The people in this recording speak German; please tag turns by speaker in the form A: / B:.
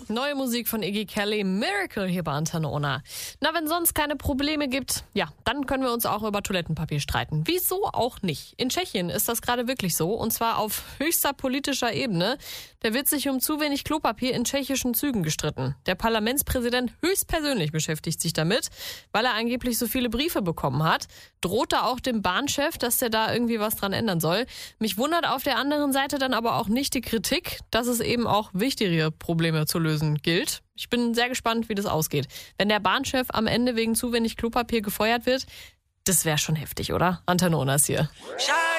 A: Neue Musik von Iggy Kelly, Miracle hier bei Antenne Unna. Na, wenn sonst keine Probleme gibt, ja, dann können wir uns auch über Toilettenpapier streiten. Wieso auch nicht? In Tschechien ist das gerade wirklich so, und zwar auf höchster politischer Ebene. Da wird sich um zu wenig Klopapier in tschechischen Zügen gestritten. Der Parlamentspräsident höchstpersönlich beschäftigt sich damit, weil er angeblich so viele Briefe bekommen hat. Droht da auch dem Bahnchef, dass der da irgendwie was dran ändern soll. Mich wundert auf der anderen Seite dann aber auch nicht die Kritik, dass es eben auch wichtigere Probleme zu lösen gilt. Ich bin sehr gespannt, wie das ausgeht. Wenn der Bahnchef am Ende wegen zu wenig Klopapier gefeuert wird, das wäre schon heftig, oder? Antenne Unna ist hier.